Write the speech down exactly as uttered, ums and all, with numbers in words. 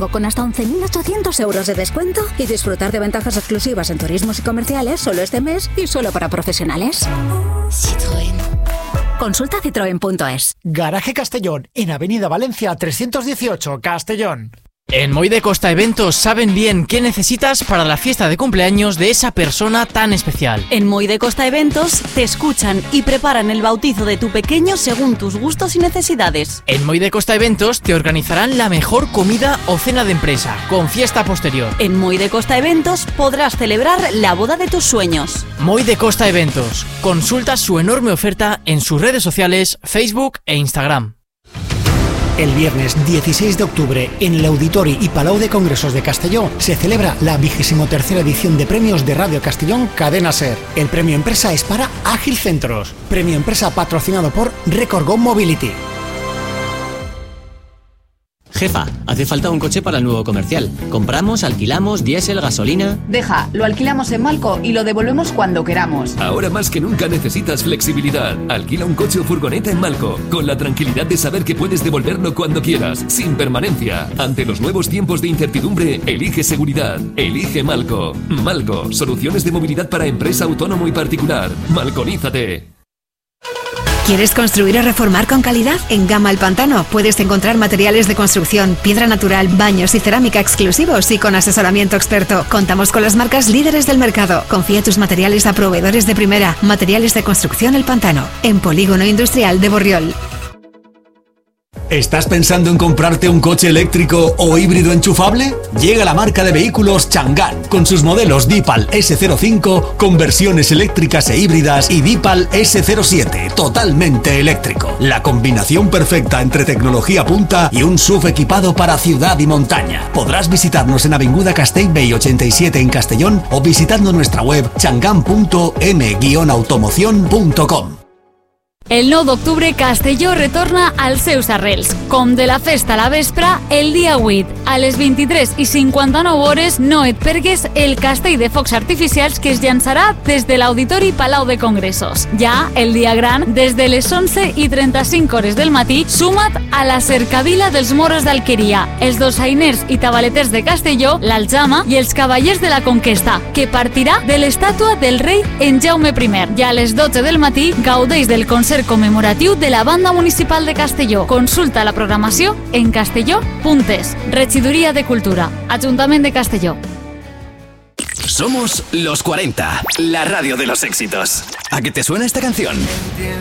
Twingo con hasta once mil ochocientos euros de descuento y disfrutar de ventajas exclusivas en turismos y comerciales solo este mes y solo para profesionales. Citroën. Consulta citroen punto es. Garaje Castellón, en Avenida Valencia trescientos dieciocho, Castellón. En Moy de Costa Eventos saben bien qué necesitas para la fiesta de cumpleaños de esa persona tan especial. En Moy de Costa Eventos te escuchan y preparan el bautizo de tu pequeño según tus gustos y necesidades. En Moy de Costa Eventos te organizarán la mejor comida o cena de empresa, con fiesta posterior. En Moy de Costa Eventos podrás celebrar la boda de tus sueños. Moy de Costa Eventos. Consulta su enorme oferta en sus redes sociales, Facebook e Instagram. El viernes dieciséis de octubre, en el Auditori y Palau de Congresos de Castelló, se celebra la vigésimo tercera edición de premios de Radio Castellón Cadena Ser. El premio Empresa es para Ágil Centros. Premio Empresa patrocinado por Record Go Mobility. Jefa, hace falta un coche para el nuevo comercial. Compramos, alquilamos, diésel, gasolina... Deja, lo alquilamos en Malco y lo devolvemos cuando queramos. Ahora más que nunca necesitas flexibilidad. Alquila un coche o furgoneta en Malco, con la tranquilidad de saber que puedes devolverlo cuando quieras, sin permanencia. Ante los nuevos tiempos de incertidumbre, elige seguridad. Elige Malco. Malco, soluciones de movilidad para empresa, autónomo y particular. Malconízate. ¿Quieres construir o reformar con calidad? En Gama El Pantano puedes encontrar materiales de construcción, piedra natural, baños y cerámica exclusivos y con asesoramiento experto. Contamos con las marcas líderes del mercado. Confía tus materiales a proveedores de primera. Materiales de construcción El Pantano, en Polígono Industrial de Borriol. ¿Estás pensando en comprarte un coche eléctrico o híbrido enchufable? Llega la marca de vehículos Chang'an, con sus modelos Deepal ese cero cinco, con versiones eléctricas e híbridas, y Deepal ese cero siete, totalmente eléctrico. La combinación perfecta entre tecnología punta y un S U V equipado para ciudad y montaña. Podrás visitarnos en Avinguda Castellbell ochenta y siete en Castellón o visitando nuestra web chang'an punto m guion automoción punto com. El nou d'octubre Castelló retorna als seus arrels. Com de la festa a la vespra, el dia vuit, a les vint-i-tres i cinquanta-nou hores, no et pergues el castell de focs artificials que es llançarà des de l'Auditori Palau de Congressos. Ja el dia gran, des de les onze i trenta-cinc hores del matí, suma't a la cercavila dels moros d'Alqueria, els dolçainers i tabaleters de Castelló, l'Aljama i els cavallers de la Conquesta, que partirà de l'estàtua del rei en Jaume primer. Ja a les dotze del matí gaudeix del concert conmemoratiu de la Banda Municipal de Castelló. Consulta la programació en castelló punt es. Regidoria de Cultura, Ajuntament de Castelló. Somos los cuarenta, la radio de los éxitos. ¿A qué te suena esta canción?